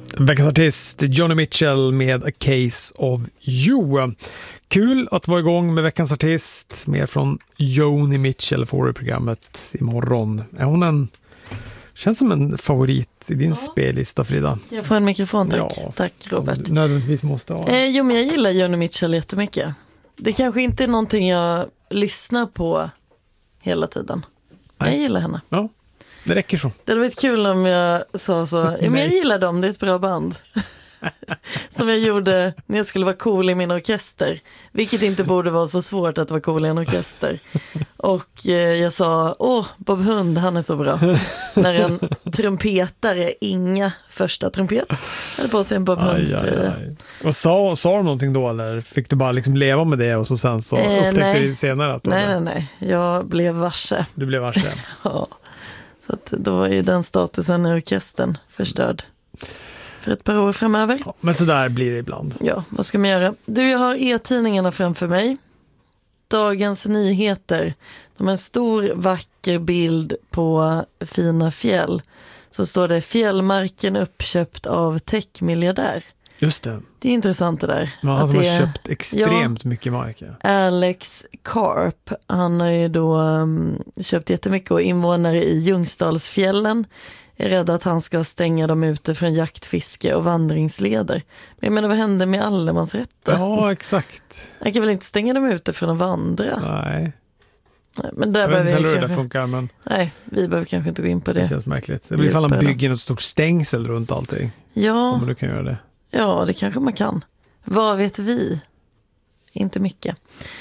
Veckans artist Joni Mitchell med A Case of You. Kul att vara igång med veckans artist. Mer från Joni Mitchell får du programmet imorgon. Är hon en... Känns som en favorit i din spellista, Frida. Jag får en mikrofon, tack. Ja, tack, Robert. Nödvändigtvis måste ha. Jo, men jag gillar Joni Mitchell jättemycket. Det kanske inte är någonting jag lyssnar på hela tiden. Nej. Jag gillar henne. Ja, det räcker så. Det hade varit kul om jag sa så. Ja, men jag gillar dem, det är ett bra band. Som jag gjorde när jag skulle vara cool i min orkester. Vilket inte borde vara så svårt att vara cool i en orkester. Och jag sa, Bob Hund, han är så bra. När en trumpetare, inga första trumpet, hade på sig en Bob Hund. Och sa de någonting då, eller fick du bara liksom leva med det och så sen så upptäckte du senare att nej, jag blev varse. Du blev varse? Ja, så att då var ju den statusen i orkestern förstörd för ett par år framöver. Ja, men så där blir det ibland. Ja, vad ska man göra? Du, jag har e-tidningarna framför mig. Dagens Nyheter. De har en stor vacker bild på fina fjäll. Så står det fjällmarken uppköpt av techmiljardär. Just det. Det är intressant det där. Ja, han som har köpt extremt mycket mark. Alex Karp, han har ju då köpt jättemycket och invånare i Ljungsdalsfjällen är rädd att han ska stänga dem ute från jaktfiske och vandringsleder. Men jag menar, vad händer med allemansrätten? Ja, exakt. Han kan väl inte stänga dem ute från att vandra? Nej. Men där jag vet inte hur kanske... det funkar, men... Nej, vi behöver kanske inte gå in på det. Det känns märkligt. Det blir ifall han bygger något stort stängsel runt allting. Ja. Om du kan göra det. Ja, det kanske man kan. Vad vet vi? Inte mycket.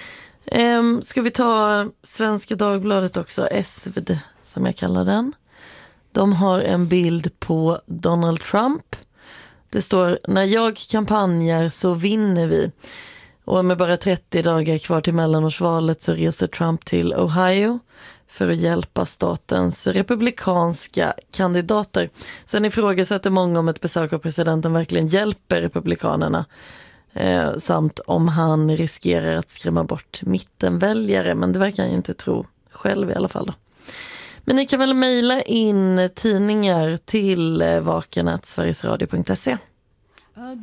Ska vi ta Svenska Dagbladet också? SvD, som jag kallar den. De har en bild på Donald Trump. Det står, när jag kampanjar så vinner vi. Och med bara 30 dagar kvar till mellanårsvalet så reser Trump till Ohio för att hjälpa statens republikanska kandidater. Sen ifrågasätter många om ett besök av presidenten verkligen hjälper republikanerna. Samt om han riskerar att skrämma bort mittenväljare. Men det verkar han ju inte tro själv i alla fall då. Men ni kan väl mejla in tidningar till vaken@sverigesradio.se.